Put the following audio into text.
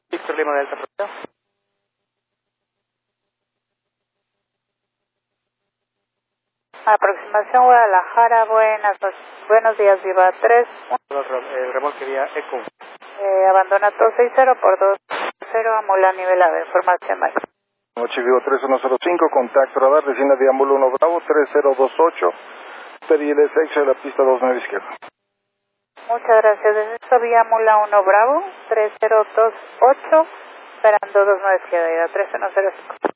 Víctor Lima Delta Proteo. Aproximación Guadalajara, buenos días, Viva 3. El remolque vía ECO. Abandona 260 por 20, Amula nivel A, información más. Noche Vivo 3105, contacto radar, descienda de Amula 1 Bravo, 3028, pedile sexo de la pista 29 izquierda. Muchas gracias, desde vía Amula 1 Bravo, 3028, esperando 29 izquierda, 3105.